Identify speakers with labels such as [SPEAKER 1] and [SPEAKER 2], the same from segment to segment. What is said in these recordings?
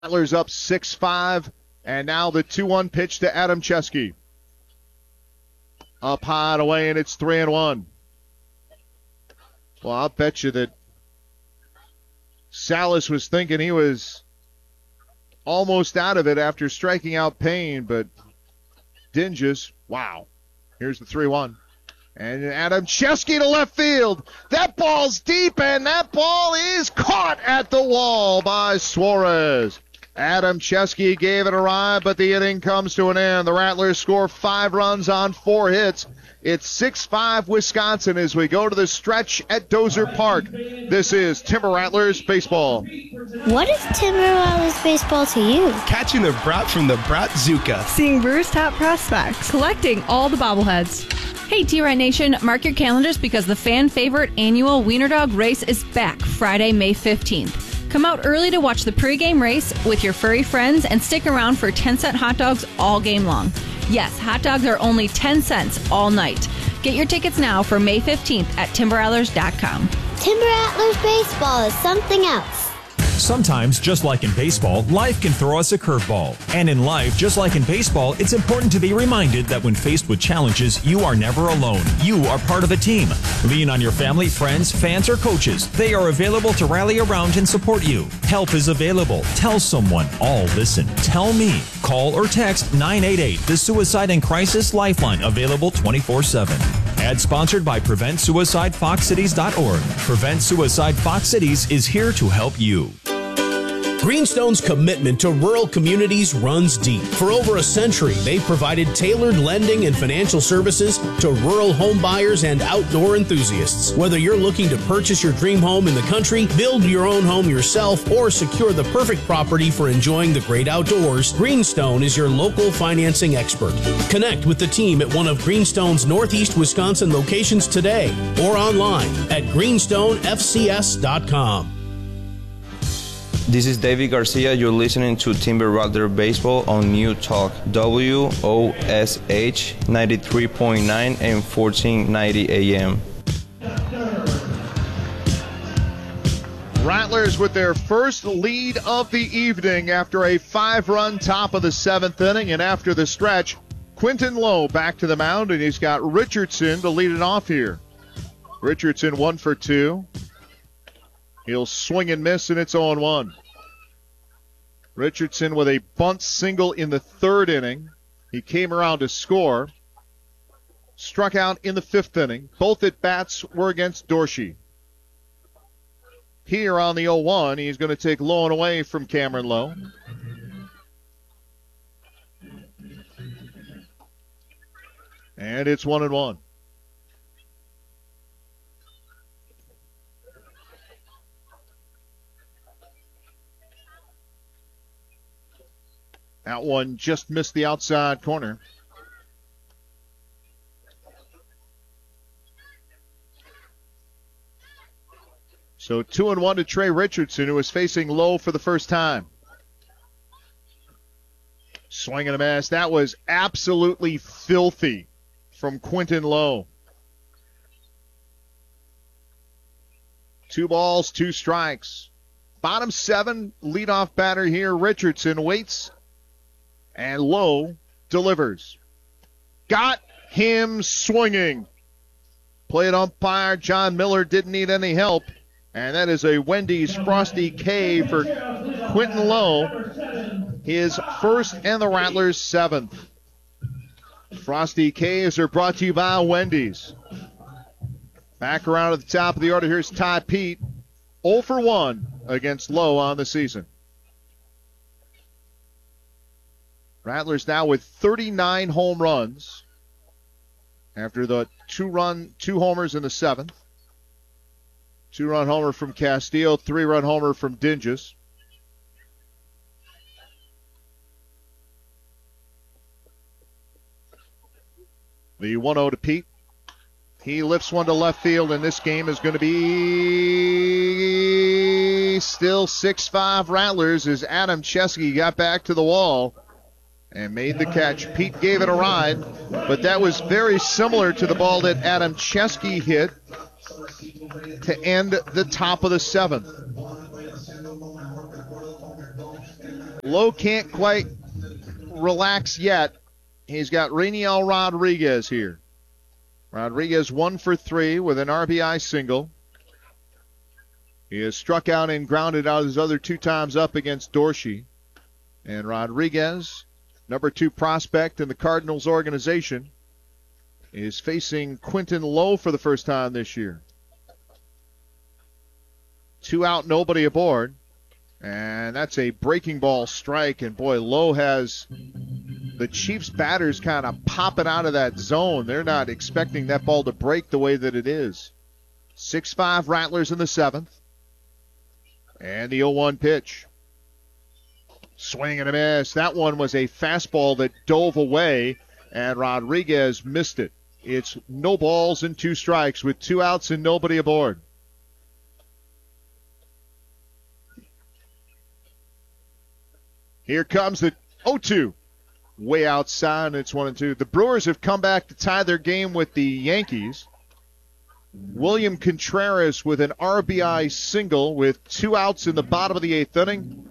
[SPEAKER 1] Rattlers up 6-5, and now the 2-1 pitch to Adam Chesky. Up high and away, and it's 3-1. Well, I'll bet you that Salas was thinking he was almost out of it after striking out Payne, but Dinges, wow. Here's the 3-1. And Adam Chesky to left field. That ball's deep, and that ball is caught at the wall by Suarez. Adam Chesky gave it a ride, but the inning comes to an end. The Rattlers score 5 runs on 4 hits. It's 6-5 Wisconsin as we go to the stretch at Dozer Park. This is Timber Rattlers baseball.
[SPEAKER 2] What is Timber Rattlers baseball to you?
[SPEAKER 3] Catching the brat from the Bratzuka.
[SPEAKER 4] Seeing Brewers' top prospects.
[SPEAKER 5] Collecting all the bobbleheads. Hey, T-Rat Nation, mark your calendars because the fan favorite annual Wiener Dog race is back Friday, May 15th. Come out early to watch the pregame race with your furry friends and stick around for 10-cent hot dogs all game long. Yes, hot dogs are only 10 cents all night. Get your tickets now for May 15th at timberrattlers.com.
[SPEAKER 2] Timber Rattlers baseball is something else.
[SPEAKER 6] Sometimes, just like in baseball, life can throw us a curveball. And in life, just like in baseball, it's important to be reminded that when faced with challenges, you are never alone. You are part of a team. Lean on your family, friends, fans, or coaches. They are available to rally around and support you. Help is available. Tell someone. All listen. Tell me. Call or text 988, the Suicide and Crisis Lifeline, available 24/7. Ad sponsored by PreventSuicideFoxCities.org. Prevent Suicide Fox Cities is here to help you.
[SPEAKER 7] Greenstone's commitment to rural communities runs deep. For over a century, they've provided tailored lending and financial services to rural home buyers and outdoor enthusiasts. Whether you're looking to purchase your dream home in the country, build your own home yourself, or secure the perfect property for enjoying the great outdoors, Greenstone is your local financing expert. Connect with the team at one of Greenstone's Northeast Wisconsin locations today or online at greenstonefcs.com.
[SPEAKER 8] This is David Garcia. You're listening to Timber Rattler Baseball on New Talk, WOSH 93.9 and 1490 AM.
[SPEAKER 1] Rattlers with their first lead of the evening after a 5-run top of the 7th inning, and after the stretch, Quentin Lowe back to the mound, and he's got Richardson to lead it off here. Richardson 1 for 2. He'll swing and miss, and it's 0-1. Richardson with a bunt single in the 3rd inning. He came around to score. Struck out in the 5th inning. Both at bats were against Dorsey. Here on the 0-1, he's going to take low and away from Cameron Lowe. And it's 1-1. That one just missed the outside corner. So 2-1 to Trey Richardson, who is facing Lowe for the first time. Swing and a miss. That was absolutely filthy from Quentin Lowe. 2 balls, 2 strikes. Bottom 7, leadoff batter here. Richardson waits. And Lowe delivers. Got him swinging. Plate umpire John Miller didn't need any help. And that is a Wendy's Frosty K for Quentin Lowe. His first and the Rattlers' 7th. Frosty K's are brought to you by Wendy's. Back around at the top of the order, here's Ty Pete. 0 for 1 against Lowe on the season. Rattlers now with 39 home runs after the 2 homers in the 7th. 2-run homer from Castillo, 3-run homer from Dinges. The 1-0 to Pete. He lifts one to left field, and this game is going to be still 6-5 Rattlers as Adam Chesky got back to the wall and made the catch. Pete gave it a ride, but that was very similar to the ball that Adam Chesky hit to end the top of the 7th. Lowe can't quite relax yet. He's got Rainiel Rodriguez here. Rodriguez 1 for 3 with an RBI single. He has struck out and grounded out his other 2 times up against Dorsey. And Rodriguez, number 2 prospect in the Cardinals organization, is facing Quentin Lowe for the first time this year. 2 out, nobody aboard. And that's a breaking ball strike. And boy, Lowe has the Chiefs batters kind of popping out of that zone. They're not expecting that ball to break the way that it is. 6-5 Rattlers in the 7th. And the 0-1 pitch. Swing and a miss. That one was a fastball that dove away, and Rodriguez missed it. It's no balls and 2 strikes with 2 outs and nobody aboard. Here comes the 0-2. Way outside, it's 1-2. The Brewers have come back to tie their game with the Yankees. William Contreras with an RBI single with 2 outs in the bottom of the 8th inning.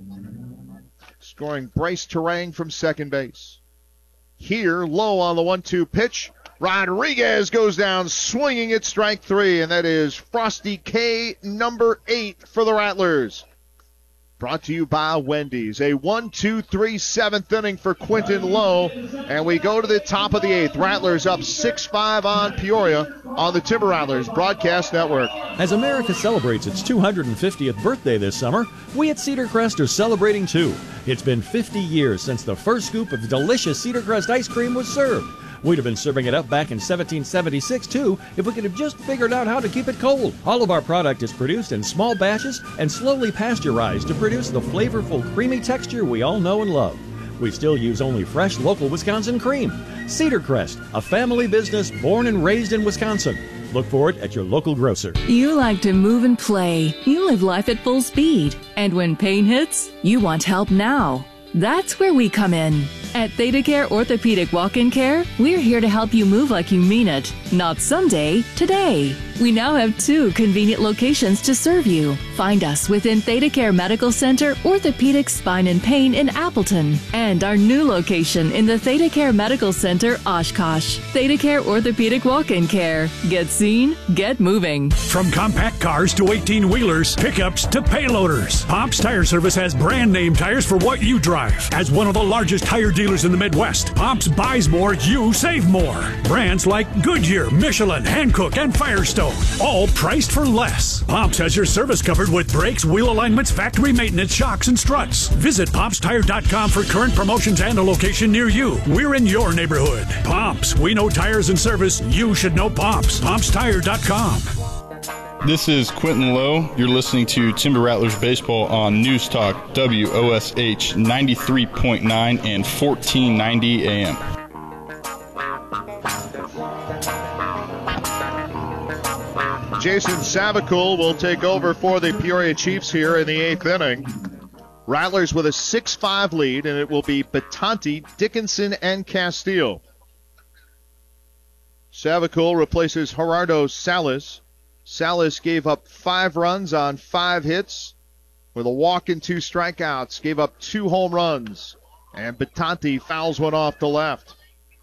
[SPEAKER 1] Scoring Bryce Terang from second base. Here, Lowe on the 1-2 pitch. Rodriguez goes down swinging at strike 3, and that is Frosty K, number 8 for the Rattlers. Brought to you by Wendy's. A 1-2-3 7th inning for Quentin Lowe. And we go to the top of the 8th. Rattlers up 6-5 on Peoria on the Timber Rattlers Broadcast Network.
[SPEAKER 9] As America celebrates its 250th birthday this summer, we at Cedar Crest are celebrating too. It's been 50 years since the first scoop of delicious Cedar Crest ice cream was served. We'd have been serving it up back in 1776, too, if we could have just figured out how to keep it cold. All of our product is produced in small batches and slowly pasteurized to produce the flavorful, creamy texture we all know and love. We still use only fresh, local Wisconsin cream. Cedar Crest, a family business born and raised in Wisconsin. Look for it at your local grocer.
[SPEAKER 10] You like to move and play. You live life at full speed. And when pain hits, you want help now. That's where we come in. At ThedaCare Orthopedic Walk-In Care, we're here to help you move like you mean it. Not someday, today. We now have 2 convenient locations to serve you. Find us within ThedaCare Medical Center, Orthopedic Spine and Pain in Appleton, and our new location in the ThedaCare Medical Center, Oshkosh. ThedaCare Orthopedic Walk-In Care. Get seen, get moving.
[SPEAKER 11] From compact cars to 18-wheelers, pickups to payloaders, Pops Tire Service has brand name tires for what you drive. As one of the largest tire dealers in the Midwest, Pops buys more, you save more. Brands like Goodyear, Michelin, Hankook, and Firestone, all priced for less. Pops has your service covered with brakes, wheel alignments, factory maintenance, shocks, and struts. Visit PopsTire.com for current promotions and a location near you. We're in your neighborhood. Pops, we know tires and service. You should know Pops. PopsTire.com.
[SPEAKER 12] This is Quentin Lowe. You're listening to Timber Rattlers Baseball on News Talk WOSH 93.9 and 1490 AM.
[SPEAKER 1] Jason Savakul will take over for the Peoria Chiefs here in the 8th inning. Rattlers with a 6-5 lead, and it will be Batanti, Dickinson, and Castile. Savakul replaces Gerardo Salas. Salas gave up 5 runs on 5 hits with a walk and 2 strikeouts. Gave up 2 home runs. And Batanti fouls one off the left.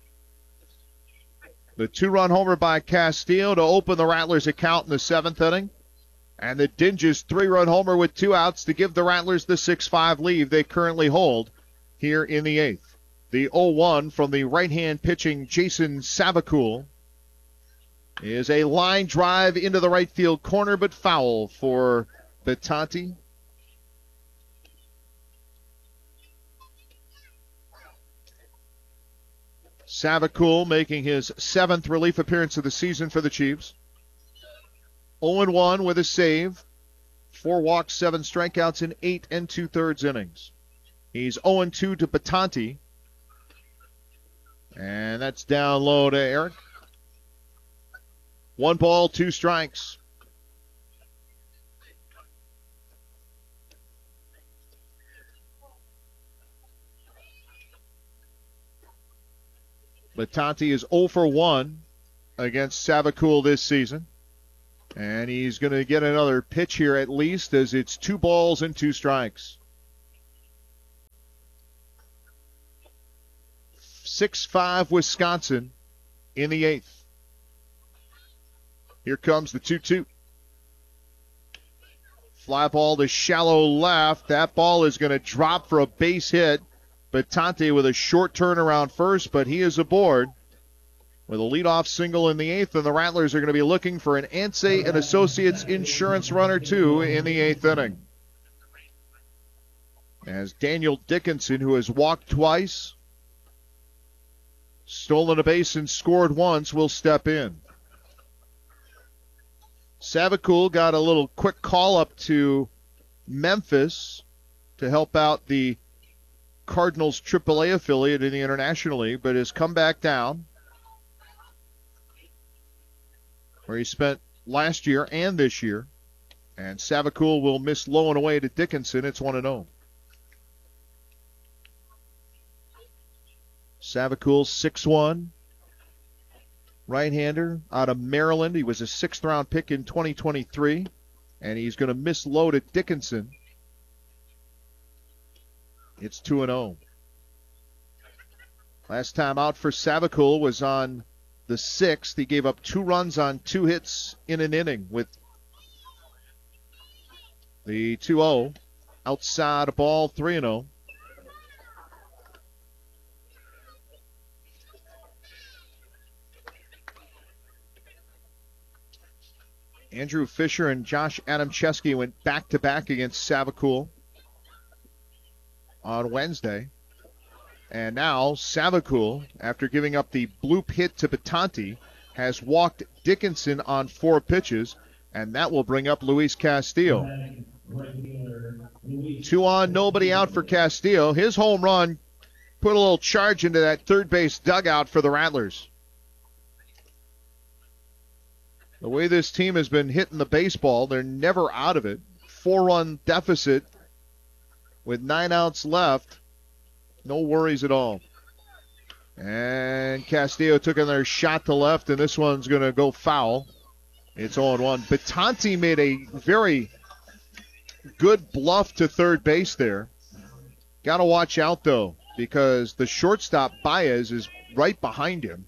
[SPEAKER 1] The 2-run homer by Castillo to open the Rattlers' account in the 7th inning. And the Dinges 3-run homer with 2 outs to give the Rattlers the 6-5 lead they currently hold here in the 8th. The 0-1 from the right-hand pitching Jason Savakul is a line drive into the right field corner, but foul for Batanti. Savakul making his 7th relief appearance of the season for the Chiefs. 0-1 with a save. 4 walks, 7 strikeouts in 8 2/3 innings. He's 0-2 to Batanti. And that's down low to Eric. 1 ball, 2 strikes. Batanti is 0 for 1 against Savakul this season. And he's going to get another pitch here at least, as it's 2 balls and 2 strikes. 6-5 Wisconsin in the 8th. Here comes the 2-2. Fly ball to shallow left. That ball is going to drop for a base hit. Batante with a short turnaround first, but he is aboard with a leadoff single in the 8th, and the Rattlers are going to be looking for an Anseh and Associates insurance runner, too, in the 8th inning. As Daniel Dickinson, who has walked twice, stolen a base and scored once, will step in. Savakul got a little quick call up to Memphis to help out the Cardinals AAA affiliate in the International League, but has come back down where he spent last year and this year. And Savakul will miss low and away to Dickinson. It's 1-0. Savakul, 6'1", right-hander out of Maryland. He was a 6th-round pick in 2023, and he's going to miss low to Dickinson. It's 2-0. Last time out for Savakul was on the 6th. He gave up 2 runs on 2 hits in an inning with the 2-0. Outside a ball, 3-0. Andrew Fisher and Josh Adamczewski went back-to-back against Savakul on Wednesday. And now Savakul, after giving up the bloop hit to Batante, has walked Dickinson on 4 pitches, and that will bring up Luis Castillo. 2 on, nobody out for Castillo. His home run put a little charge into that third base dugout for the Rattlers. The way this team has been hitting the baseball, they're never out of it. 4-run deficit with 9 outs left. No worries at all. And Castillo took another shot to left, and this one's going to go foul. It's 0-1. Batante made a very good bluff to third base there. Got to watch out, though, because the shortstop, Baez, is right behind him.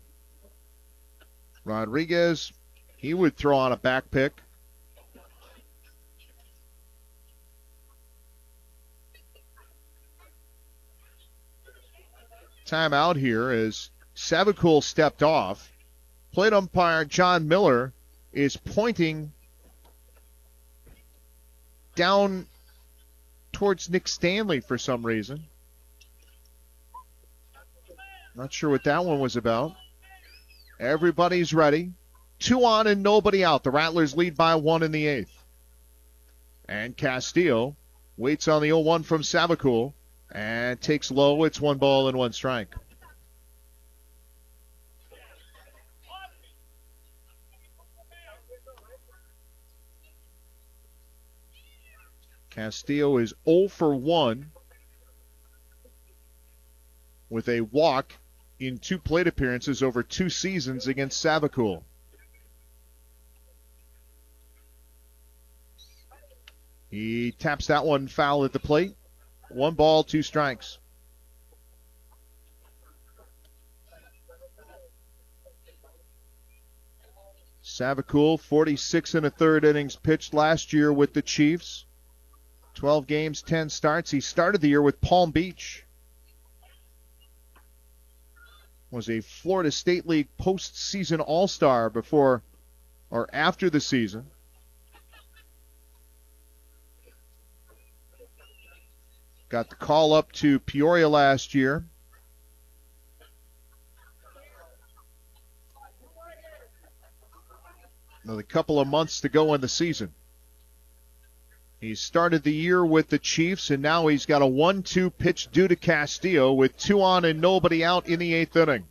[SPEAKER 1] Rodriguez, he would throw on a back pick. Timeout here as Savakul stepped off. Plate umpire John Miller is pointing down towards Nick Stanley for some reason. Not sure what that one was about. Everybody's ready. 2 on and nobody out. The Rattlers lead by 1 in the 8th. And Castillo waits on the 0-1 from Savakul and takes low. It's 1 ball and 1 strike. Castillo is 0 for 1 with a walk in 2 plate appearances over 2 seasons against Savakul. He taps that one foul at the plate. 1 ball, 2 strikes. Savakul, 46 1/3 innings pitched last year with the Chiefs. 12 games, 10 starts. He started the year with Palm Beach. Was a Florida State League postseason All-Star before or after the season. Got the call up to Peoria last year. Another couple of months to go in the season. He started the year with the Chiefs, and now he's got a 1-2 pitch due to Castillo with 2 on and nobody out in the 8th inning.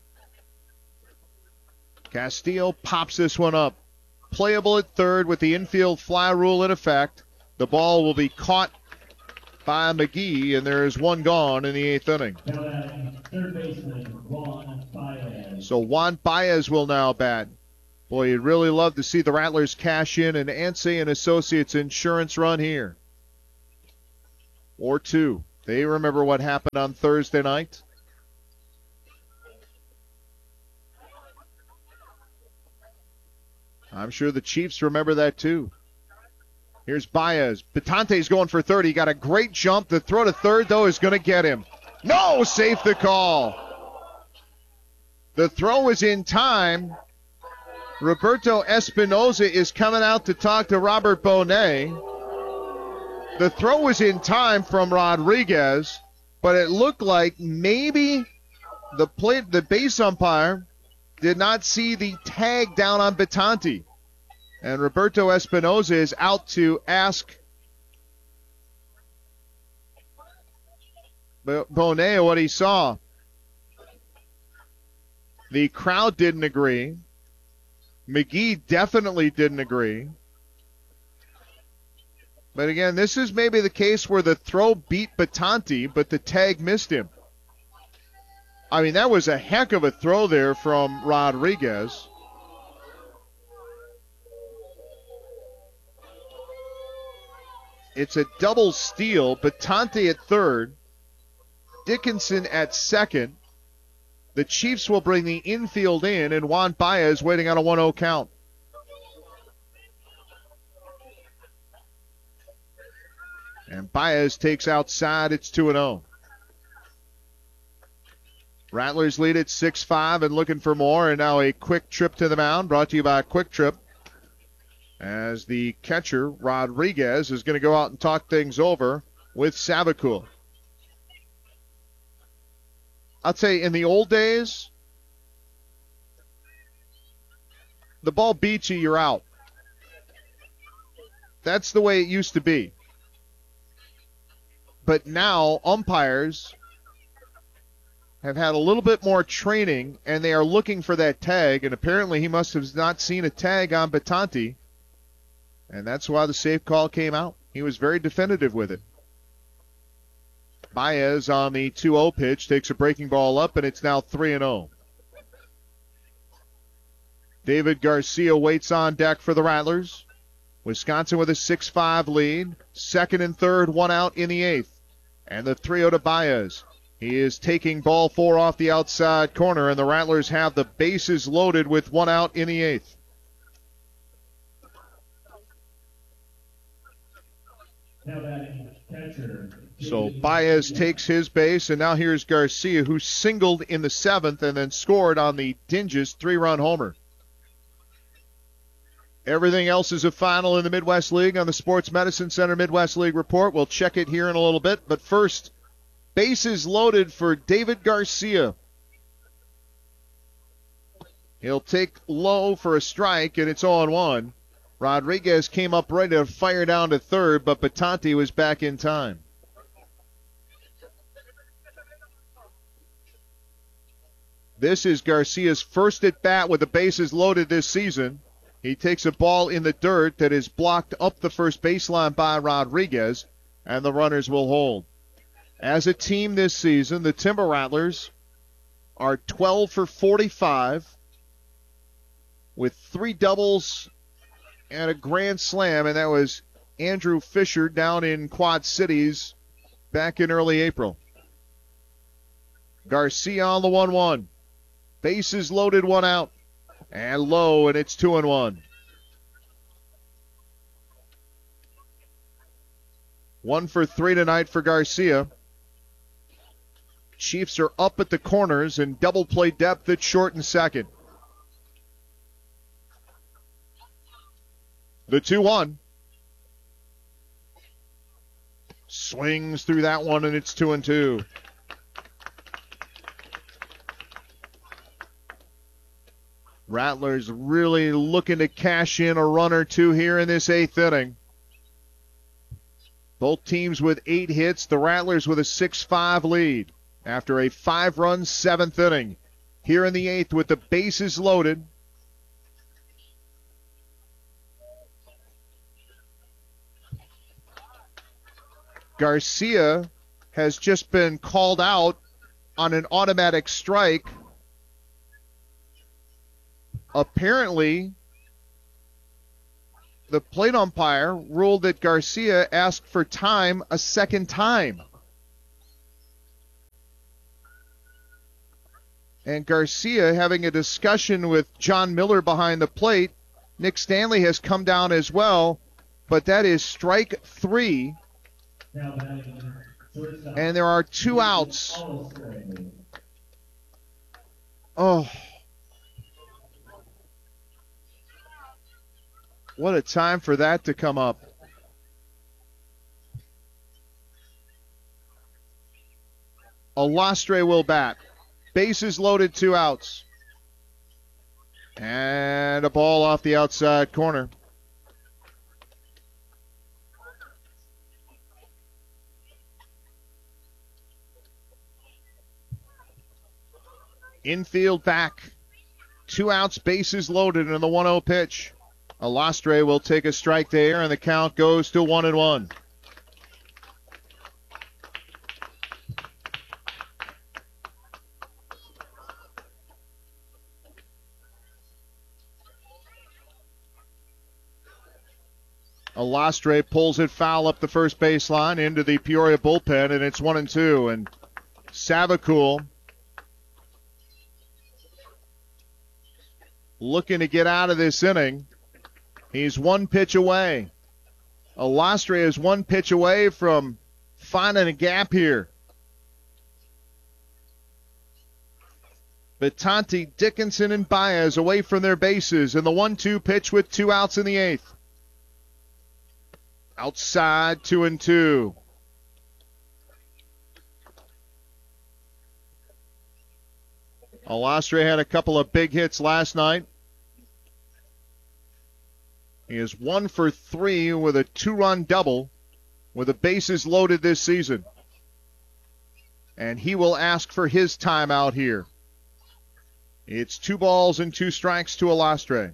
[SPEAKER 1] Castillo pops this one up. Playable at third with the infield fly rule in effect. The ball will be caught by McGee, and there is 1 gone in the 8th inning. So Juan Baez will now bat. Boy, you'd really love to see the Rattlers cash in an Anseh and Associates insurance run here. Or 2. They remember what happened on Thursday night. I'm sure the Chiefs remember that too. Here's Baez. Batante's going for third. He got a great jump. The throw to third, though, is going to get him. No, safe the call. The throw was in time. Roberto Espinoza is coming out to talk to Robert Bonet. The throw was in time from Rodriguez, but it looked like maybe the base umpire did not see the tag down on Batante. And Roberto Espinoza is out to ask Bonet what he saw. The crowd didn't agree. McGee definitely didn't agree. But again, this is maybe the case where the throw beat Batante, but the tag missed him. I mean, that was a heck of a throw there from Rodriguez. It's a double steal. Batante at third. Dickinson at second. The Chiefs will bring the infield in, and Juan Baez waiting on a 1-0 count. And Baez takes outside. It's 2-0. Rattlers lead at 6-5 and looking for more. And now a quick trip to the mound brought to you by Quick Trip. As the catcher, Rodriguez, is going to go out and talk things over with Savakul. I'll tell you, in the old days, the ball beats you, you're out. That's the way it used to be. But now, umpires have had a little bit more training, and they are looking for that tag, and apparently he must have not seen a tag on Batante. And that's why the safe call came out. He was very definitive with it. Baez on the 2-0 pitch takes a breaking ball up, and it's now 3-0. David Garcia waits on deck for the Rattlers. Wisconsin with a 6-5 lead. Second and third, one out in the eighth. And the 3-0 to Baez. He is taking ball 4 off the outside corner, and the Rattlers have the bases loaded with one out in the eighth. So Baez takes his base, and now here's Garcia, who singled in the seventh and then scored on the Dinges 3-run homer. Everything else is a final in the Midwest League on the Sports Medicine Center Midwest League Report. We'll check it here in a little bit, but first, bases loaded for David Garcia. He'll take low for a strike, and it's 0-1. Rodriguez came up ready to fire down to third, but Batante was back in time. This is Garcia's first at bat with the bases loaded this season. He takes a ball in the dirt that is blocked up the first baseline by Rodriguez, and the runners will hold. As a team this season, the Timber Rattlers are 12 for 45 with 3 doubles and a grand slam, and that was Andrew Fisher down in Quad Cities back in early April. Garcia on the 1-1. Bases loaded, one out. And low, and it's 2-1. 1 for 3 tonight for Garcia. Chiefs are up at the corners and double play depth at short and second. The 2-1. Swings through that one, and it's 2-2. Rattlers really looking to cash in a run or two here in this 8th inning. Both teams with 8 hits. The Rattlers with a 6-5 lead after a 5-run 7th inning. Here in the 8th with the bases loaded. Garcia has just been called out on an automatic strike. Apparently, the plate umpire ruled that Garcia asked for time a second time. And Garcia, having a discussion with John Miller behind the plate, Nick Stanley has come down as well, but that is strike 3. And there are 2 outs. Oh. What a time for that to come up. Alastre will bat. Bases loaded, 2 outs. And a ball off the outside corner. Infield back. 2 outs, bases loaded in the 1-0 pitch. Alastre will take a strike there, and the count goes to 1-1. Alastre pulls it foul up the first baseline into the Peoria bullpen, and it's 1-2. And Savakul looking to get out of this inning. He's 1 pitch away. Alastre is 1 pitch away from finding a gap here. Betanti, Dickinson, and Baez away from their bases in the 1-2 pitch with 2 outs in the 8th. Outside, 2-2. Alastre had a couple of big hits last night. He is 1 for 3 with a 2-run double with the bases loaded this season. And he will ask for his time out here. It's 2 balls and 2 strikes to Alastre.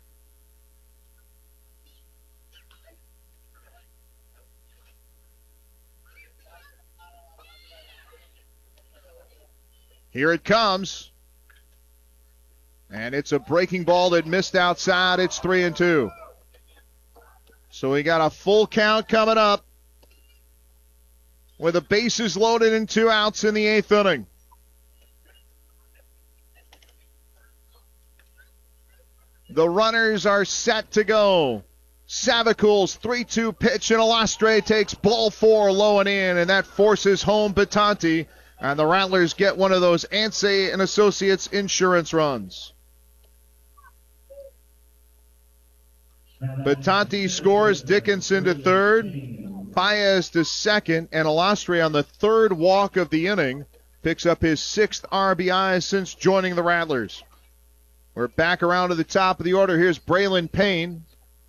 [SPEAKER 1] Here it comes. And it's a breaking ball that missed outside. It's 3-2. So we got a full count coming up with the bases loaded and 2 outs in the 8th inning. The runners are set to go. Savakul's 3-2 pitch, and Alastre takes ball 4 low and in, and that forces home Betanti. And the Rattlers get one of those Ansay and Associates insurance runs. Betanti scores, Dickinson to third, Baez to second, and Alastre on the 3rd walk of the inning picks up his 6th RBI since joining the Rattlers. We're back around to the top of the order. Here's Braylon Payne.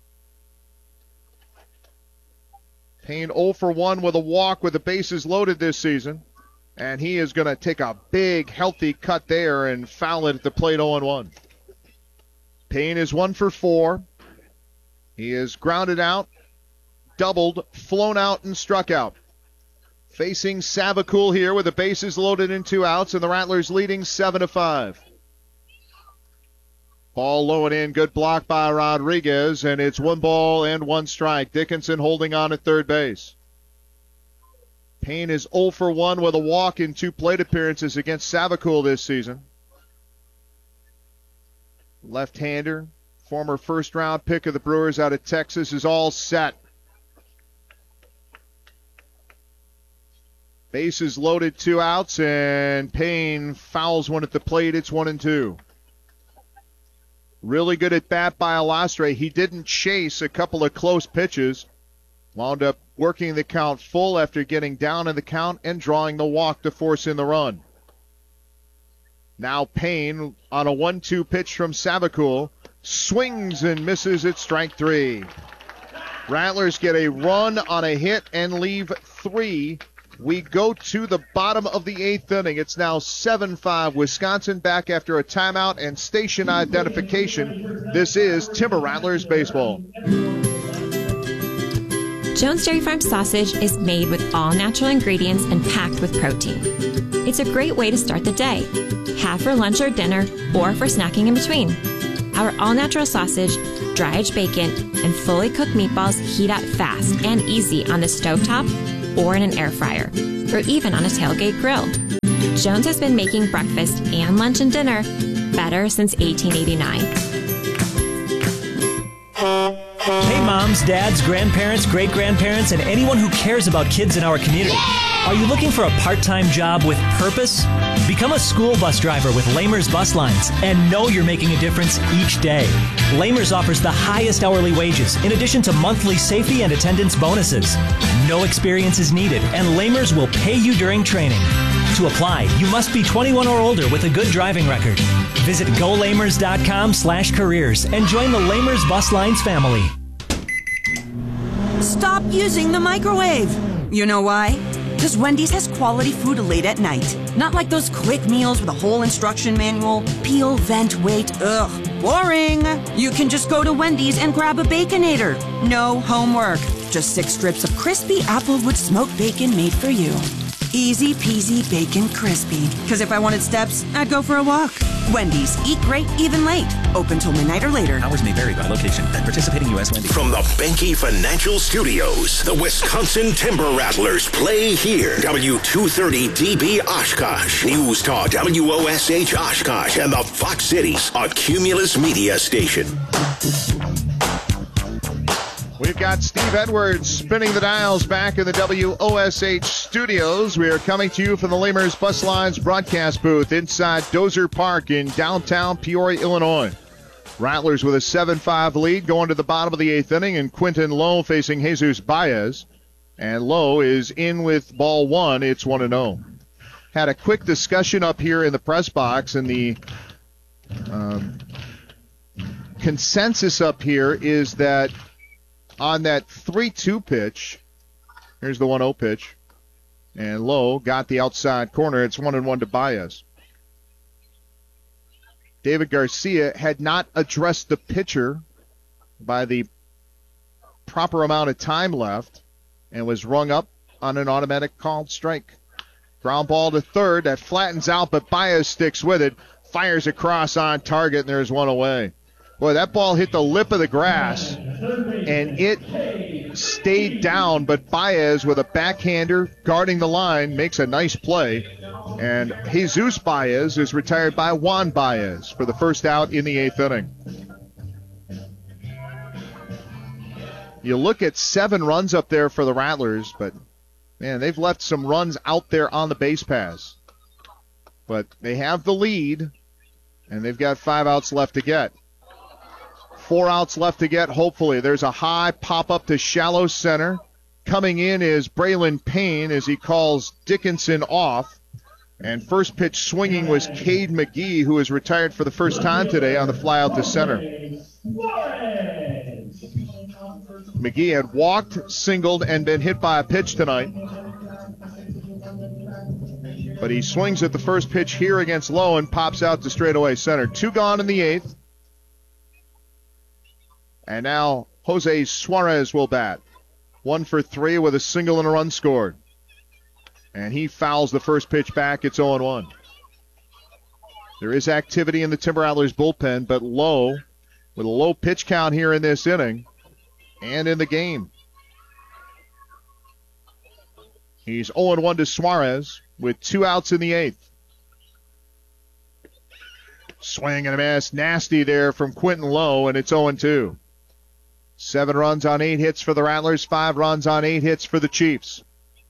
[SPEAKER 1] Payne 0 for 1 with a walk with the bases loaded this season. And he is going to take a big, healthy cut there and foul it at the plate 0-1. Payne is 1 for 4. He is grounded out, doubled, flown out, and struck out. Facing Savakul here with the bases loaded and 2 outs, and the Rattlers leading 7-5. Ball low and in, good block by Rodriguez, and it's 1 ball and 1 strike. Dickinson holding on at third base. Payne is 0 for 1 with a walk in 2 plate appearances against Savakul this season. Left-hander, former first-round pick of the Brewers out of Texas, is all set. Bases loaded, 2 outs, and Payne fouls one at the plate. It's 1-2. Really good at bat by Alastre. He didn't chase a couple of close pitches. Wound up working the count full after getting down in the count and drawing the walk to force in the run. Now Payne on a 1-2 pitch from Savakul. Swings and misses at strike 3. Rattlers get a run on a hit and leave 3. We go to the bottom of the 8th inning. It's now 7-5. Wisconsin back after a timeout and station identification. This is Timber Rattlers baseball.
[SPEAKER 13] Jones Dairy Farm sausage is made with all natural ingredients and packed with protein. It's a great way to start the day. Have for lunch or dinner, or for snacking in between. Our all-natural sausage, dry-aged bacon, and fully cooked meatballs heat up fast and easy on the stovetop or in an air fryer, or even on a tailgate grill. Jones has been making breakfast and lunch and dinner better since 1889.
[SPEAKER 14] Hey moms, dads, grandparents, great-grandparents, and anyone who cares about kids in our community. Are you looking for a part-time job with purpose? Become a school bus driver with Lamers Bus Lines and know you're making a difference each day. Lamers offers the highest hourly wages in addition to monthly safety and attendance bonuses. No experience is needed, and Lamers will pay you during training. To apply, you must be 21 or older with a good driving record. Visit golamers.com/careers and join the Lamers Bus Lines family.
[SPEAKER 15] Stop using the microwave. You know why? Because Wendy's has quality food late at night. Not like those quick meals with a whole instruction manual. Peel, vent, wait. Ugh, boring. You can just go to Wendy's and grab a Baconator. No homework. Just 6 strips of crispy Applewood smoked bacon made for you. Easy peasy bacon crispy. Because if I wanted steps, I'd go for a walk. Wendy's. Eat great, even late. Open till midnight or later.
[SPEAKER 16] Hours may vary by location at participating U.S. Wendy's.
[SPEAKER 17] From the Benke Financial Studios, the Wisconsin Timber Rattlers play here. W230DB Oshkosh, News Talk WOSH Oshkosh, and the Fox Cities, a Cumulus Media station.
[SPEAKER 1] We've got Steve Edwards spinning the dials back in the WOSH studios. We are coming to you from the Lamers Bus Lines broadcast booth inside Dozer Park in downtown Peoria, Illinois. Rattlers with a 7-5 lead going to the bottom of the 8th inning, and Quinton Lowe facing Jesus Baez. And Lowe is in with ball 1. It's 1-0. Had a quick discussion up here in the press box, and the consensus up here is that on that 3-2 pitch, here's the 1-0 pitch, and Lowe got the outside corner. It's 1-1 to Baez. David Garcia had not addressed the pitcher by the proper amount of time left and was rung up on an automatic called strike. Ground ball to third. That flattens out, but Baez sticks with it, fires across on target, and there's one away. Boy, that ball hit the lip of the grass, and it stayed down, but Baez with a backhander guarding the line makes a nice play, and Jesus Baez is retired by Juan Baez for the first out in the 8th inning. You look at 7 runs up there for the Rattlers, but, man, they've left some runs out there on the base paths. But they have the lead, and they've got 5 outs left to get. 4 outs left to get, hopefully. There's a high pop-up to shallow center. Coming in is Braylon Payne as he calls Dickinson off. And first pitch swinging was Cade McGee, who is retired for the first time today on the fly out to center. McGee had walked, singled, and been hit by a pitch tonight. But he swings at the first pitch here against Lowe and pops out to straightaway center. 2 gone in the 8th. And now Jose Suarez will bat. 1 for 3 with a single and a run scored. And he fouls the first pitch back. It's 0-1. There is activity in the Timber Rattlers bullpen, but Lowe, with a low pitch count here in this inning and in the game. He's 0-1 to Suarez with 2 outs in the 8th. Swing and a miss. Nasty there from Quinton Lowe, and it's 0-2. 7 runs on 8 hits for the Rattlers, 5 runs on 8 hits for the Chiefs.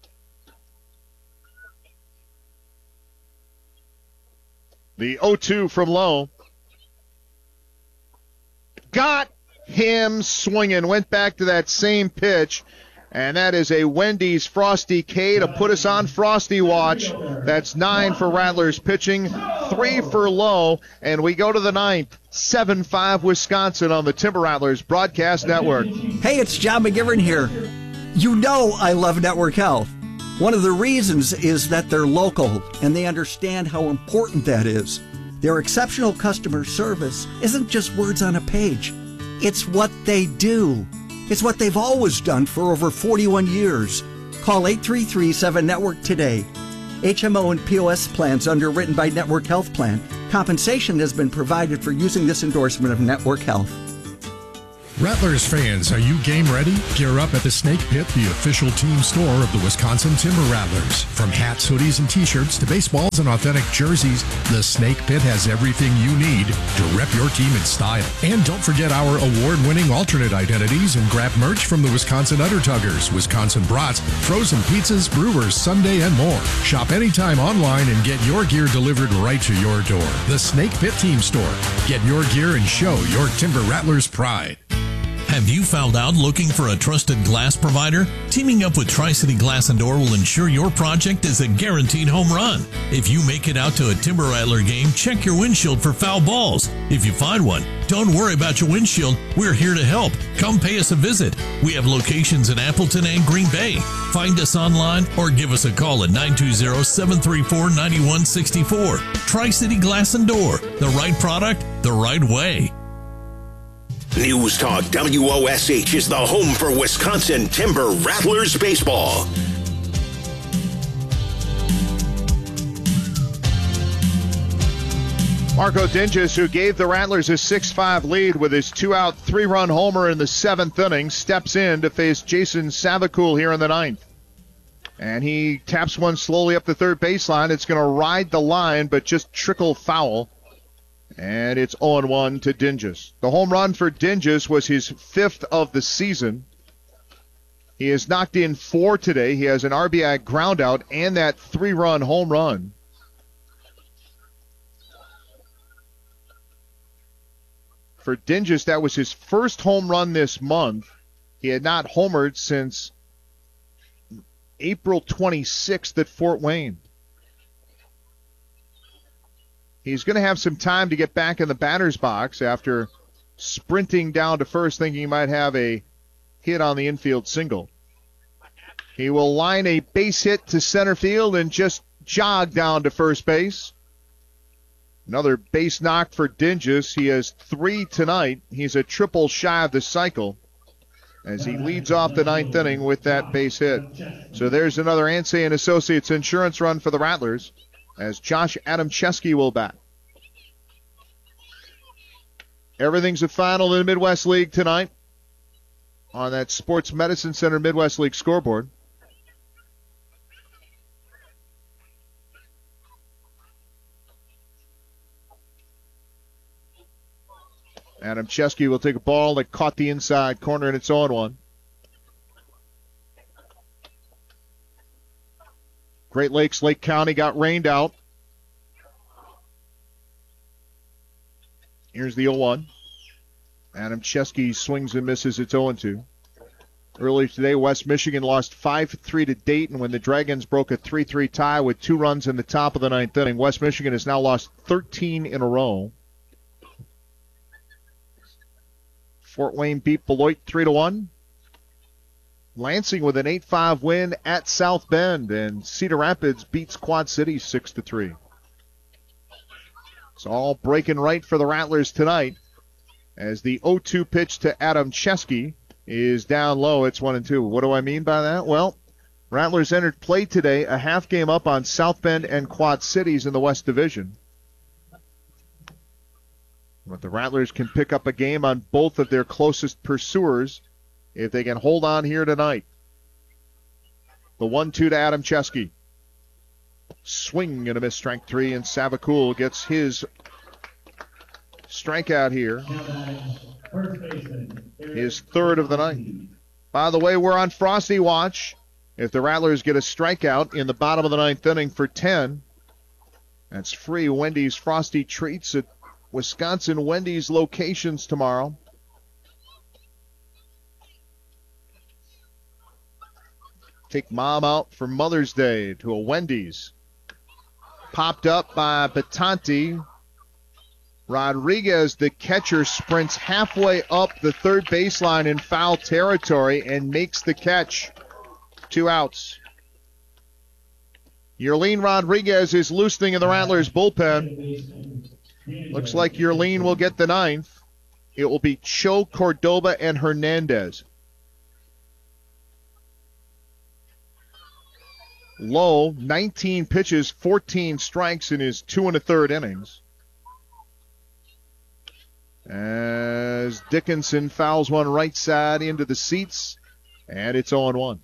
[SPEAKER 1] The 0-2 from Lowe. Got him swinging. Went back to that same pitch. And that is a Wendy's Frosty K to put us on Frosty watch. That's 9 for Rattlers pitching, 3 for Lowe. And we go to the 9th. 7-5 Wisconsin on the Timber Rattlers Broadcast Network.
[SPEAKER 18] Hey, it's John McGivern here. You know I love Network Health. One of the reasons is that they're local, and they understand how important that is. Their exceptional customer service isn't just words on a page. It's what they do. It's what they've always done for over 41 years. Call 833-7-NETWORK today. HMO and POS plans underwritten by Network Health Plan. Compensation has been provided for using this endorsement of Network Health.
[SPEAKER 19] Rattlers fans, are you game ready? Gear up at the Snake Pit, the official team store of the Wisconsin Timber Rattlers. From hats, hoodies, and t-shirts to baseballs and authentic jerseys, the Snake Pit has everything you need to rep your team in style. And don't forget our award-winning alternate identities and grab merch from the Wisconsin Undertuggers, Wisconsin Brats, frozen pizzas, brewers, sundae, and more. Shop anytime online and get your gear delivered right to your door. The Snake Pit Team Store. Get your gear and show your Timber Rattlers pride.
[SPEAKER 20] Have you found out looking for a trusted glass provider? Teaming up with Tri-City Glass and Door will ensure your project is a guaranteed home run. If you make it out to a Timber Rattler game, check your windshield for foul balls. If you find one, don't worry about your windshield. We're here to help. Come pay us a visit. We have locations in Appleton and Green Bay. Find us online or give us a call at 920-734-9164. Tri-City Glass and Door. The right product, the right way.
[SPEAKER 17] News Talk WOSH is the home for Wisconsin Timber Rattlers baseball.
[SPEAKER 1] Marco Dinges, who gave the Rattlers a 6-5 lead with his 2-out, 3-run homer in the 7th inning, steps in to face Jason Savakul here in the 9th. And he taps one slowly up the third baseline. It's going to ride the line, but just trickle foul. And it's 0-1 to Dinges. The home run for Dinges was his 5th of the season. He has knocked in 4 today. He has an RBI groundout and that 3-run home run. For Dinges, that was his first home run this month. He had not homered since April 26th at Fort Wayne. He's going to have some time to get back in the batter's box after sprinting down to first, thinking he might have a hit on the infield single. He will line a base hit to center field and just jog down to first base. Another base knock for Dinges. He has 3 tonight. He's a triple shy of the cycle as he leads off the 9th inning with that base hit. So there's another Ansay and Associates insurance run for the Rattlers, as Josh Adamczewski will bat. Everything's a final in the Midwest League tonight on that Sports Medicine Center Midwest League scoreboard. Adamczewski will take a ball that caught the inside corner, and it's 0-1. Great Lakes, Lake County got rained out. Here's the 0-1. Adamczewski swings and misses. It's 0-2. Earlier today, West Michigan lost 5-3 to Dayton when the Dragons broke a 3-3 tie with 2 runs in the top of the 9th inning. West Michigan has now lost 13 in a row. Fort Wayne beat Beloit 3-1. Lansing with an 8-5 win at South Bend, and Cedar Rapids beats Quad City 6-3. It's all breaking right for the Rattlers tonight as the 0-2 pitch to Adamczewski is down low. It's 1-2. What do I mean by that? Well, Rattlers entered play today a half game up on South Bend and Quad Cities in the West Division. But the Rattlers can pick up a game on both of their closest pursuers if they can hold on here tonight. The 1-2 to Adamczewski. Swing and a miss, strike 3, and Savakul gets his strikeout here. His 3rd of the night. By the way, we're on Frosty Watch. If the Rattlers get a strikeout in the bottom of the 9th inning for 10, that's free Wendy's Frosty Treats at Wisconsin Wendy's locations tomorrow. Take mom out for Mother's Day to a Wendy's. Popped up by Batanti. Rodriguez, the catcher, sprints halfway up the third baseline in foul territory and makes the catch. 2 outs. Yerlin Rodriguez is loosening in the Rattlers bullpen. Looks like Yerlin will get the 9th. It will be Cho, Cordoba, and Hernandez. Lowe, 19 pitches, 14 strikes in his 2 1/3 innings. as Dickinson fouls one right side into the seats, and it's 0-1.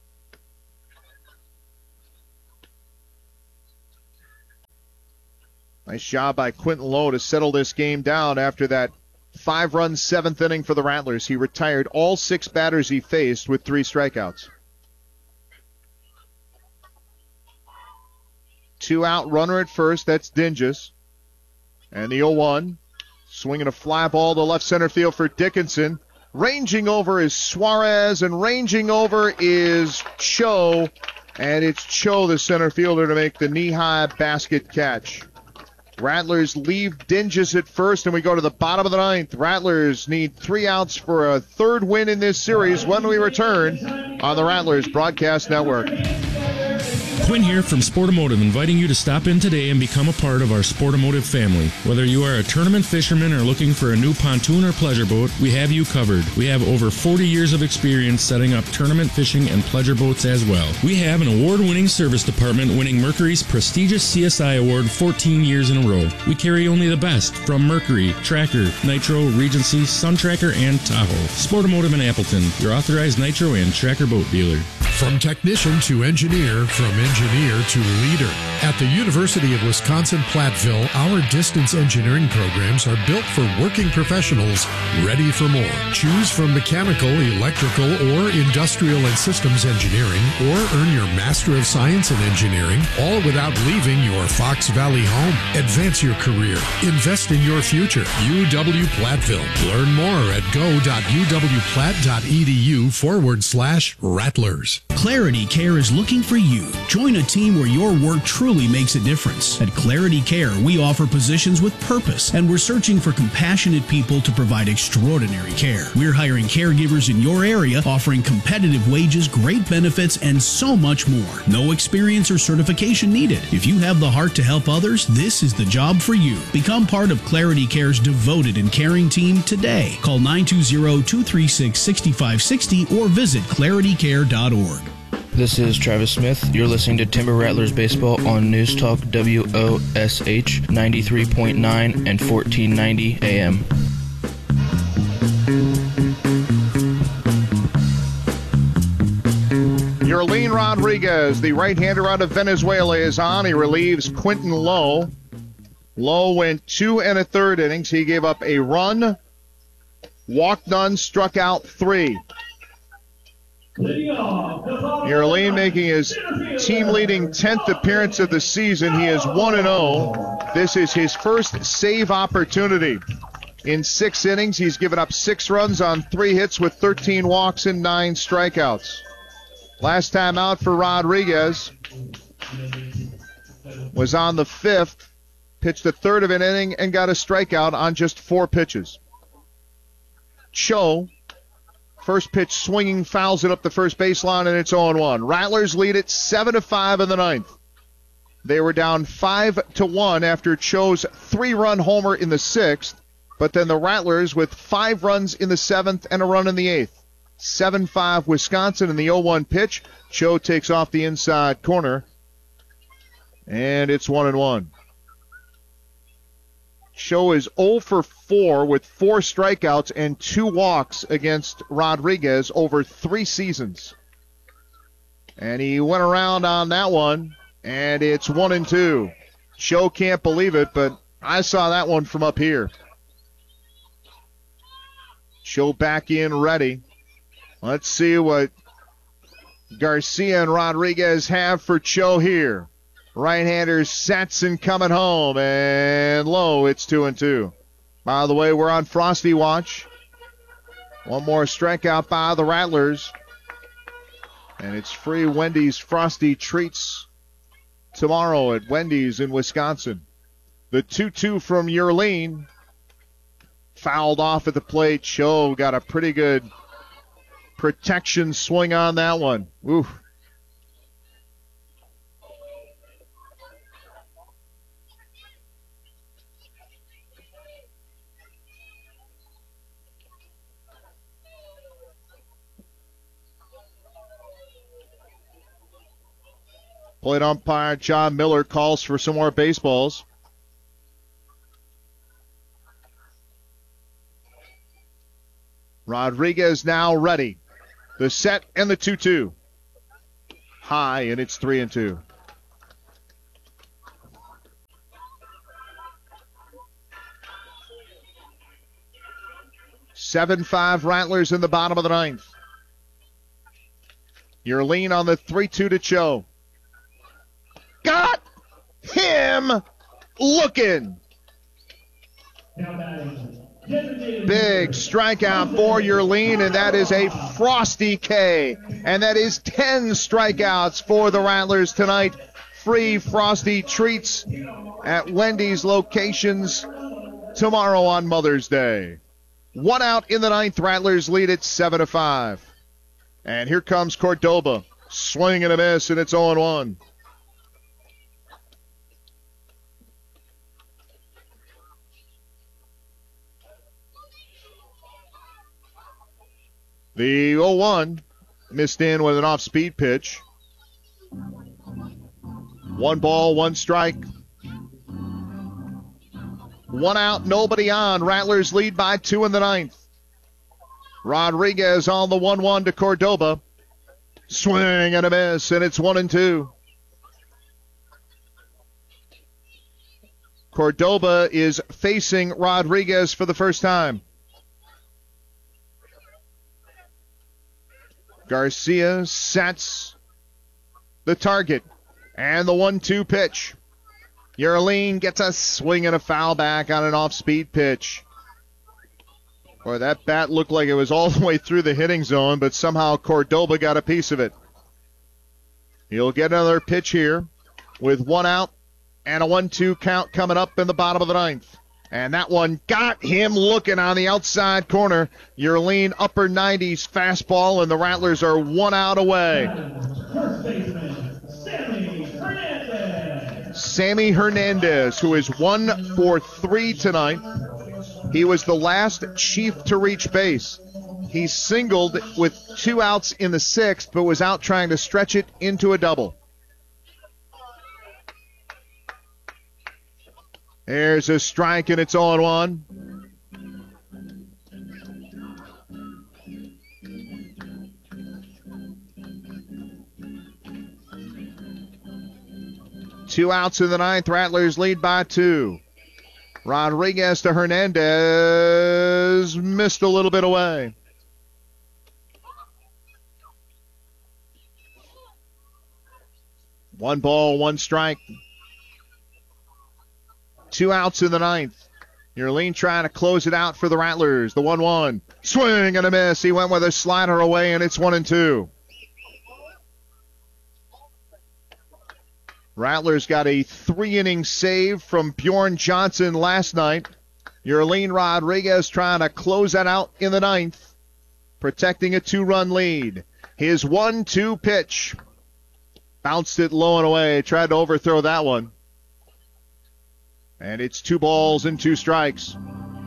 [SPEAKER 1] Nice job by Quentin Lowe to settle this game down after that 5-run seventh inning for the Rattlers. He retired all 6 batters he faced with 3 strikeouts. 2-out runner at first. That's Dinges. And the 0-1. Swinging a fly ball to left center field for Dickinson. Ranging over is Suarez, and ranging over is Cho. And it's Cho, the center fielder, to make the knee-high basket catch. Rattlers leave Dinges at first, and we go to the bottom of the 9th. Rattlers need 3 outs for a 3rd win in this series when we return on the Rattlers Broadcast Network.
[SPEAKER 21] Quinn here from Sportomotive, inviting you to stop in today and become a part of our Sportomotive family. Whether you are a tournament fisherman or looking for a new pontoon or pleasure boat, we have you covered. We have over 40 years of experience setting up tournament fishing and pleasure boats as well. We have an award-winning service department winning Mercury's prestigious CSI Award 14 years in a row. We carry only the best from Mercury, Tracker, Nitro, Regency, Sun Tracker, and Tahoe. Sportomotive in Appleton, your authorized Nitro and Tracker boat dealer.
[SPEAKER 19] From technician to engineer, from engineer to leader. At the University of Wisconsin-Platteville, our distance engineering programs are built for working professionals ready for more. Choose from mechanical, electrical, or industrial and systems engineering, or earn your Master of Science in Engineering, all without leaving your Fox Valley home. Advance your career. Invest in your future. UW-Platteville. Learn more at go.uwplatt.edu/Rattlers.
[SPEAKER 22] Clarity Care is looking for you. Join a team where your work truly makes a difference. At Clarity Care, we offer positions with purpose, and we're searching for compassionate people to provide extraordinary care. We're hiring caregivers in your area, offering competitive wages, great benefits, and so much more. No experience or certification needed. If you have the heart to help others, this is the job for you. Become part of Clarity Care's devoted and caring team today. Call 920-236-6560 or visit claritycare.org.
[SPEAKER 23] This is Travis Smith. You're listening to Timber Rattlers Baseball on News Talk WOSH 93.9 and 1490 AM.
[SPEAKER 1] Yerlin Rodriguez, the right-hander out of Venezuela, is on. He relieves Quentin Lowe. Lowe went 2 1/3 innings. He gave up a run, walked none, struck out 3. Yerlin making his team-leading 10th appearance of the season. He is 1-0. This is his first save opportunity. In 6 innings, he's given up 6 runs on 3 hits with 13 walks and 9 strikeouts. Last time out for Rodriguez was on the 5th, pitched a third of an inning and got a strikeout on just 4 pitches. Cho, first pitch swinging, fouls it up the first baseline, and it's 0-1. Rattlers lead it 7-5 in the 9th. They were down 5-1 after Cho's 3-run homer in the 6th, but then the Rattlers with 5 runs in the 7th and a run in the 8th. 7-5 Wisconsin in the 0-1 pitch. Cho takes off the inside corner, and it's 1-1. Cho is 0 for 4 with 4 strikeouts and 2 walks against Rodriguez over 3 seasons. And he went around on that one, and it's 1-2. Cho can't believe it, but I saw that one from up here. Cho back in ready. Let's see what Garcia and Rodriguez have for Cho here. Right-hander Satson coming home, and low, it's 2-2. By the way, we're on Frosty watch. One more strikeout by the Rattlers. And it's free Wendy's Frosty Treats tomorrow at Wendy's in Wisconsin. The 2-2 from Yerlin. Fouled off at the plate. Cho got a pretty good protection swing on that one. Oof. Plate umpire John Miller calls for some more baseballs. Rodriguez now ready. The set and the 2-2. High, and it's 3-2. (7-5) Rattlers in the bottom of the ninth. Your lean on the 3-2 to Cho. Got him looking. Big strikeout for your lean, and that is a Frosty K. And that is 10 strikeouts for the Rattlers tonight. Free Frosty treats at Wendy's locations tomorrow on Mother's Day. 1 out in the ninth. Rattlers lead it 7-5. And here comes Cordoba. Swing and a miss, and it's 0-1. The 0-1 missed in with an off-speed pitch. 1 ball, 1 strike. 1 out, nobody on. Rattlers lead by 2 in the ninth. Rodriguez on the 1-1 to Cordoba. Swing and a miss, and it's 1-2. Cordoba is facing Rodriguez for the first time. Garcia sets the target. And the 1-2 pitch. Yerlin gets a swing and a foul back on an off-speed pitch. Boy, that bat looked like it was all the way through the hitting zone, but somehow Cordoba got a piece of it. He'll get another pitch here with 1 out and a 1-2 count coming up in the bottom of the ninth. And that one got him looking on the outside corner. Yerlin upper 90s fastball, and the Rattlers are 1 out away. Sammy Hernandez, who is 1 for 3 tonight. He was the last Chief to reach base. He singled with 2 outs in the 6th, but was out trying to stretch it into a double. There's a strike, and it's 0-1. Two outs in the ninth. Rattlers lead by 2. Rodriguez to Hernandez. Missed a little bit away. One ball, 1 strike. 2 outs in the ninth. Yerlin trying to close it out for the Rattlers. The 1-1. Swing and a miss. He went with a slider away, and it's 1-2. Rattlers got a 3-inning save from Bjorn Johnson last night. Yerlin Rodriguez trying to close that out in the ninth, protecting a 2-run lead. His 1-2 pitch. Bounced it low and away. Tried to overthrow that one. And it's 2 balls and 2 strikes.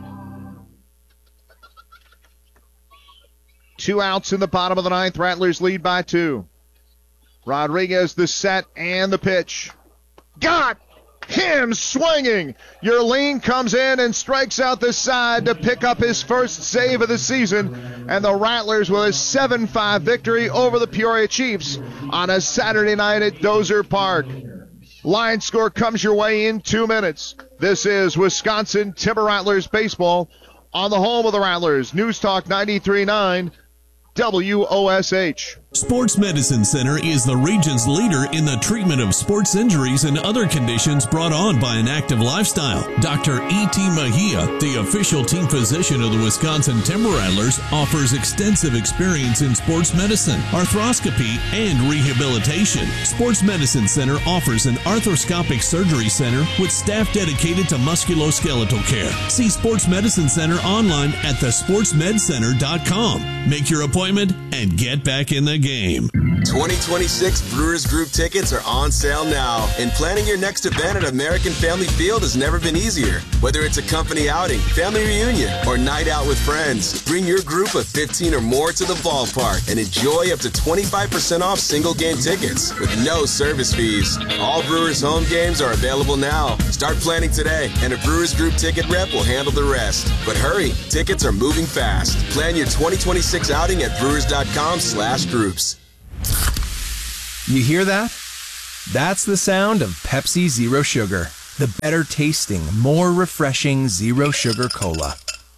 [SPEAKER 1] 2 outs in the bottom of the ninth. Rattlers lead by 2. Rodriguez the set and the pitch. Got him swinging. Yerlin comes in and strikes out the side to pick up his first save of the season. And the Rattlers with a 7-5 victory over the Peoria Chiefs on a Saturday night at Dozer Park. Line score comes your way in 2 minutes. This is Wisconsin Timber Rattlers baseball on the home of the Rattlers. News Talk 93.9 WOSH.
[SPEAKER 20] Sports Medicine Center is the region's leader in the treatment of sports injuries and other conditions brought on by an active lifestyle. Dr. E.T. Mejia, the official team physician of the Wisconsin Timber Rattlers, offers extensive experience in sports medicine, arthroscopy, and rehabilitation. Sports Medicine Center offers an arthroscopic surgery center with staff dedicated to musculoskeletal care. See Sports Medicine Center online at thesportsmedcenter.com. Make your appointment and get back in the game.
[SPEAKER 3] 2026 Brewers Group tickets are on sale now, and planning your next event at American Family Field has never been easier. Whether it's a company outing, family reunion, or night out with friends, bring your group of 15 or more to the ballpark and enjoy up to 25% off single game tickets with no service fees. All Brewers home games are available now. Start planning today, and a Brewers Group ticket rep will handle the rest. But hurry, tickets are moving fast. Plan your 2026 outing at brewers.com/groups.
[SPEAKER 4] You hear that? That's the sound of Pepsi Zero Sugar, the better tasting, more refreshing zero sugar cola.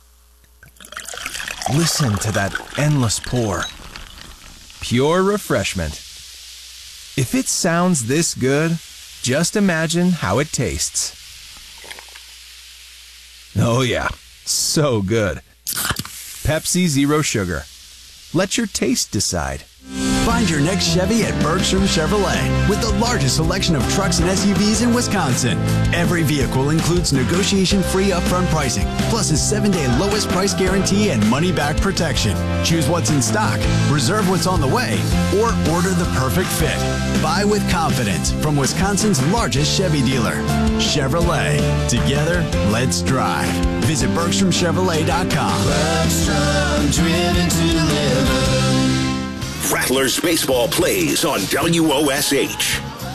[SPEAKER 4] Listen to that endless pour. Pure refreshment. If it sounds this good, just imagine how it tastes. Oh yeah, so good. Pepsi Zero Sugar. Let your taste decide.
[SPEAKER 5] Find your next Chevy at Bergstrom Chevrolet with the largest selection of trucks and SUVs in Wisconsin. Every vehicle includes negotiation-free upfront pricing, plus a 7-day lowest price guarantee and money-back protection. Choose what's in stock, reserve what's on the way, or order the perfect fit. Buy with confidence from Wisconsin's largest Chevy dealer. Chevrolet. Together, let's drive. Visit BergstromChevrolet.com.
[SPEAKER 17] Bergstrom, driven to deliver. Rattlers baseball plays on WOSH.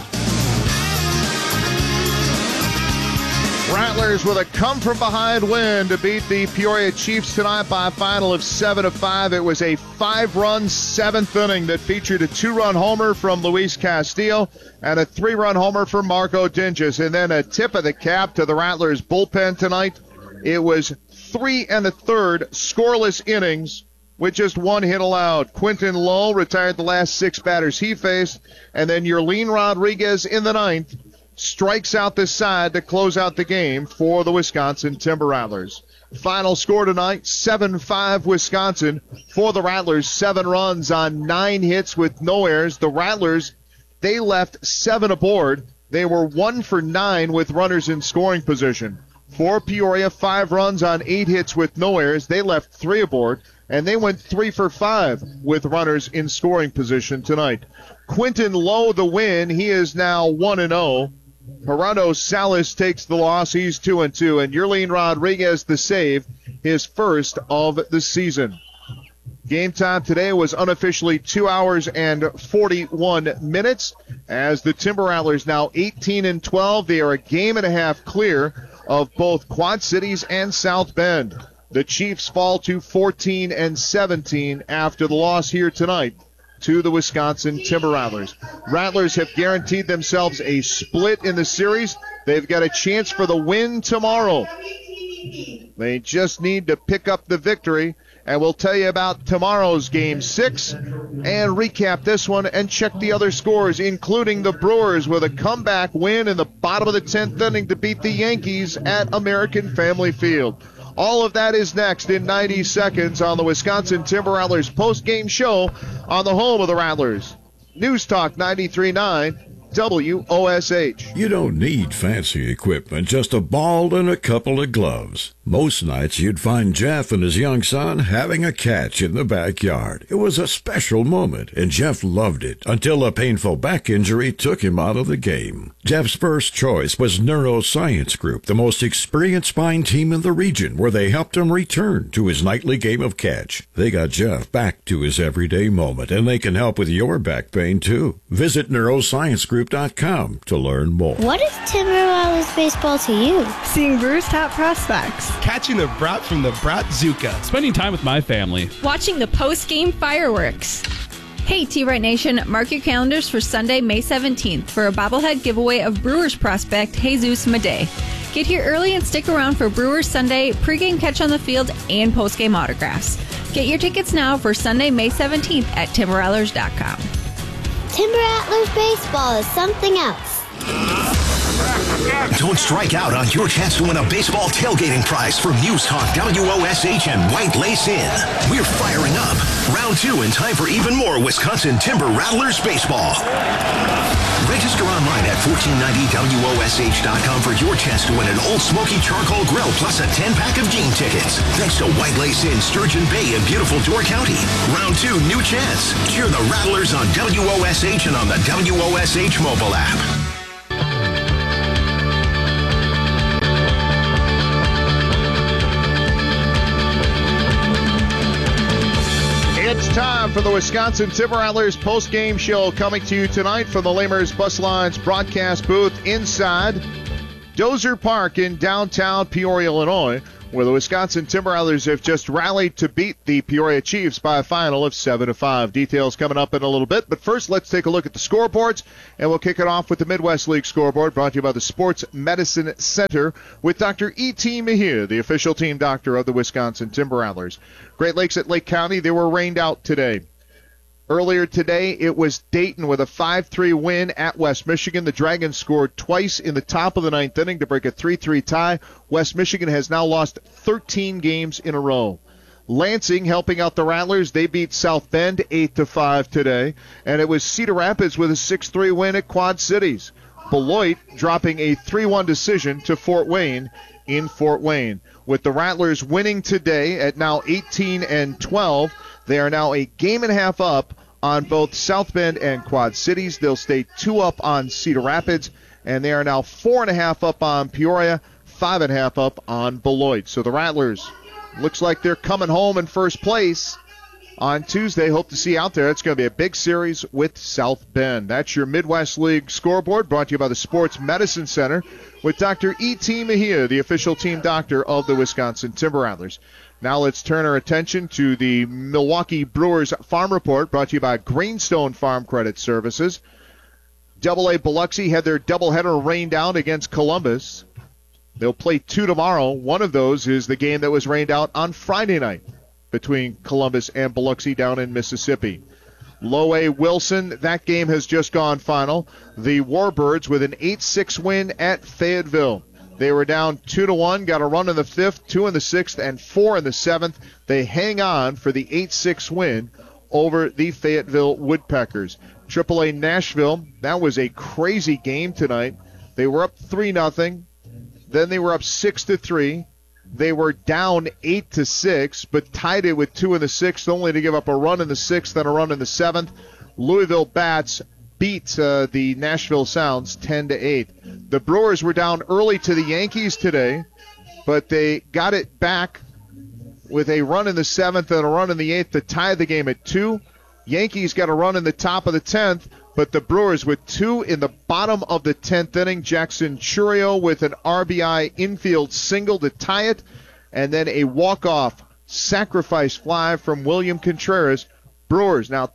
[SPEAKER 1] Rattlers with a come-from-behind win to beat the Peoria Chiefs tonight by a final of 7-5. It was a 5-run 7th inning that featured a 2-run homer from Luis Castillo and a 3-run homer from Marco Dinges. And then a tip of the cap to the Rattlers bullpen tonight. It was 3 1/3 scoreless innings with just 1 hit allowed. Quentin Lowe retired the last 6 batters he faced, and then Yerlin Rodriguez in the 9th strikes out this side to close out the game for the Wisconsin Timber Rattlers. Final score tonight, 7-5 Wisconsin for the Rattlers. 7 runs on 9 hits with no errors. The Rattlers, they left 7 aboard. They were 1 for 9 with runners in scoring position. For Peoria, 5 runs on 8 hits with no errors. They left 3 aboard, and they went 3 for 5 with runners in scoring position tonight. Quentin Lowe the win. He is now 1-0. Gerardo Salas takes the loss. He's 2-2. And Yerlin Rodriguez the save, his first of the season. Game time today was unofficially 2 hours and 41 minutes. As the Timber Rattlers now 18-12. They are a game and a half clear of both Quad Cities and South Bend. The Chiefs fall to 14-17 after the loss here tonight to the Wisconsin Timber Rattlers. Rattlers have guaranteed themselves a split in the series. They've got a chance for the win tomorrow. They just need to pick up the victory, and we'll tell you about tomorrow's Game 6 and recap this one and check the other scores, including the Brewers with a comeback win in the bottom of the 10th inning to beat the Yankees at American Family Field. All of that is next in 90 seconds on the Wisconsin Timber Rattlers post-game show on the home of the Rattlers. News Talk 93.9 WOSH.
[SPEAKER 24] You don't need fancy equipment, just a ball and a couple of gloves. Most nights you'd find Jeff and his young son having a catch in the backyard. It was a special moment, and Jeff loved it until a painful back injury took him out of the game. Jeff's first choice was Neuroscience Group, the most experienced spine team in the region, where they helped him return to his nightly game of catch. They got Jeff back to his everyday moment, and they can help with your back pain, too. Visit neurosciencegroup.com to learn more.
[SPEAKER 2] What is Timber Rattlers baseball to you?
[SPEAKER 25] Seeing Brewers top prospects.
[SPEAKER 26] Catching the brat from the Bratzuka.
[SPEAKER 27] Spending time with my family.
[SPEAKER 28] Watching the post-game fireworks. Hey, T-Right Nation, mark your calendars for Sunday, May 17th for a bobblehead giveaway of Brewers prospect Jesus Madej. Get here early and stick around for Brewers Sunday, pregame catch on the field, and postgame autographs. Get your tickets now for Sunday, May 17th at timberrattlers.com.
[SPEAKER 2] Timber Rattlers baseball is something else.
[SPEAKER 17] Don't strike out on your chance to win a baseball tailgating prize from News Talk WOSH and White Lace Inn. We're firing up. Round 2 in time for even more Wisconsin Timber Rattlers baseball. Register online at 1490wosh.com for your chance to win an Old Smoky Charcoal Grill plus a 10-pack of game tickets. Thanks to White Lace Inn, Sturgeon Bay in beautiful Door County. Round 2, new chance. Cheer the Rattlers on WOSH and on the WOSH mobile app.
[SPEAKER 1] It's time for the Wisconsin Timber Rattlers post-game show, coming to you tonight from the Lamers Bus Lines broadcast booth inside Dozer Park in downtown Peoria, Illinois, where the Wisconsin Timber Rattlers have just rallied to beat the Peoria Chiefs by a final of 7-5. Details coming up in a little bit, but first let's take a look at the scoreboards, and we'll kick it off with the Midwest League scoreboard, brought to you by the Sports Medicine Center with Dr. E.T. Mejia, the official team doctor of the Wisconsin Timber Rattlers. Great Lakes at Lake County, they were rained out today. Earlier today, it was Dayton with a 5-3 win at West Michigan. The Dragons scored twice in the top of the ninth inning to break a 3-3 tie. West Michigan has now lost 13 games in a row. Lansing helping out the Rattlers. They beat South Bend 8-5 today. And it was Cedar Rapids with a 6-3 win at Quad Cities. Beloit dropping a 3-1 decision to Fort Wayne in Fort Wayne. With the Rattlers winning today at now 18-12, they are now a game and a half up on both South Bend and Quad Cities. They'll stay 2 up on Cedar Rapids, and they are now 4.5 up on Peoria, 5.5 up on Beloit. So the Rattlers, looks like they're coming home in first place on Tuesday. Hope to see you out there. It's going to be a big series with South Bend. That's your Midwest League scoreboard, brought to you by the Sports Medicine Center with Dr. E.T. Mejia, the official team doctor of the Wisconsin Timber Rattlers. Now let's turn our attention to the Milwaukee Brewers Farm Report, brought to you by Greenstone Farm Credit Services. AA Biloxi had their doubleheader rained out against Columbus. They'll play 2 tomorrow. One of those is the game that was rained out on Friday night between Columbus and Biloxi down in Mississippi. Low A Wilson, that game has just gone final. The Warbirds with an 8-6 win at Fayetteville. They were down 2-1, got a run in the 5th, 2 in the 6th, and 4 in the 7th. They hang on for the 8-6 win over the Fayetteville Woodpeckers. AAA Nashville, that was a crazy game tonight. They were up 3-0. Then they were up 6-3. They were down 8-6, but tied it with 2 in the 6th, only to give up a run in the 6th and a run in the 7th. Louisville Bats beat the Nashville Sounds 10-8. The Brewers were down early to the Yankees today, but they got it back with a run in the 7th and a run in the 8th to tie the game at 2. Yankees got a run in the top of the 10th, but the Brewers with 2 in the bottom of the 10th inning. Jackson Churio with an RBI infield single to tie it, and then a walk-off sacrifice fly from William Contreras. Brewers now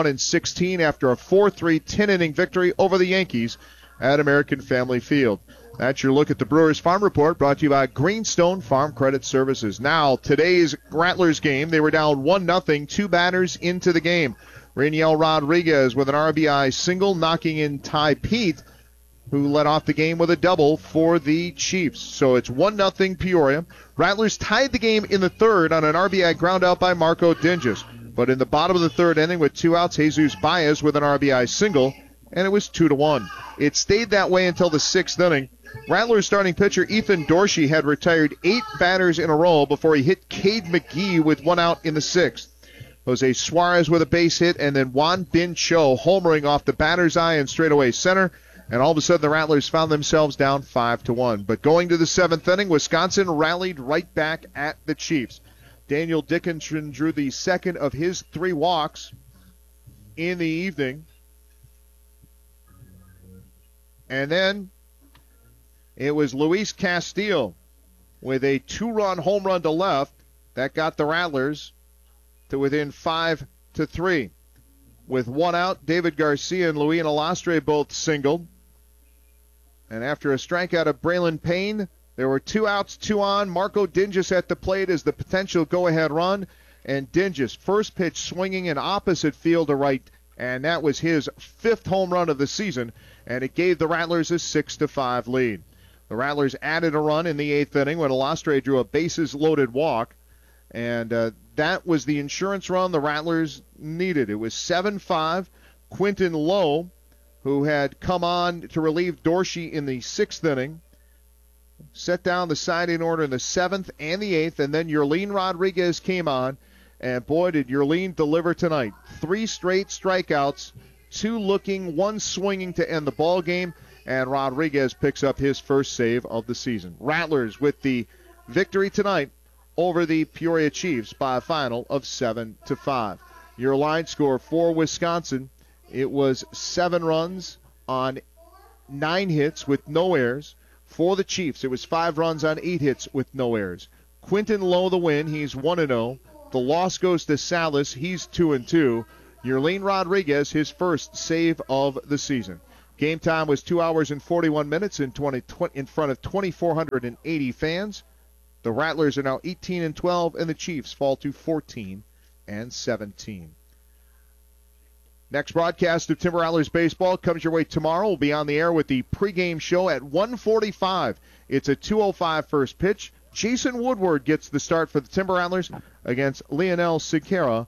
[SPEAKER 1] 21-16 after a 4-3 10-inning victory over the Yankees at American Family Field. That's your look at the Brewers Farm Report, brought to you by Greenstone Farm Credit Services. Now, today's Rattlers game, they were down 1-0, 2 batters into the game. Raniel Rodriguez with an RBI single, knocking in Ty Pete, who led off the game with a double for the Chiefs. So it's 1-0 Peoria. Rattlers tied the game in the 3rd on an RBI ground out by Marco Dinges. But in the bottom of the 3rd inning with 2 outs, Jesus Baez with an RBI single, and it was 2-1. It stayed that way until the 6th inning. Rattlers starting pitcher Ethan Dorsey had retired 8 batters in a row before he hit Cade McGee with 1 out in the 6th. Jose Suarez with a base hit, and then Juan Bin Cho homering off the batter's eye in straightaway center, and all of a sudden the Rattlers found themselves down 5-1. But going to the 7th inning, Wisconsin rallied right back at the Chiefs. Daniel Dickinson drew the second of his 3 walks in the evening. And then it was Luis Castillo with a 2-run home run to left that got the Rattlers to within 5-3. With 1 out, David Garcia and Luis Alastre both singled. And after a strikeout of Braylon Payne, there were 2 outs, 2 on. Marco Dinges at the plate as the potential go-ahead run. And Dinges, first pitch swinging in opposite field to right, and that was his 5th home run of the season, and it gave the Rattlers a 6-5 lead. The Rattlers added a run in the 8th inning when Alastre drew a bases-loaded walk, and that was the insurance run the Rattlers needed. It was 7-5. Quentin Lowe, who had come on to relieve Dorsey in the 6th inning, set down the siding order in the 7th and the 8th, and then Yerlin Rodriguez came on, and boy, did Yerlin deliver tonight. 3 straight strikeouts, 2 looking, 1 swinging to end the ball game, and Rodriguez picks up his first save of the season. Rattlers with the victory tonight over the Peoria Chiefs by a final of 7-5. Your line score for Wisconsin, it was 7 runs on 9 hits with no errors. For the Chiefs, it was 5 runs on 8 hits with no errors. Quinton Lowe the win, he's 1-0. The loss goes to Salas, he's 2-2. Yerlin Rodriguez, his first save of the season. Game time was 2 hours and 41 minutes in front of 2,480 fans. The Rattlers are now 18-12, and the Chiefs fall to 14-17. Next broadcast of Timber Rattlers baseball comes your way tomorrow. We'll be on the air with the pregame show at 1:45. It's a 2:05 first pitch. Jason Woodward gets the start for the Timber Rattlers against Leonel Sakaya,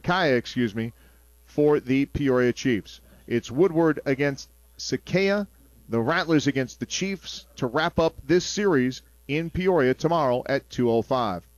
[SPEAKER 1] for the Peoria Chiefs. It's Woodward against Sakaya, the Rattlers against the Chiefs to wrap up this series in Peoria tomorrow at 2:05.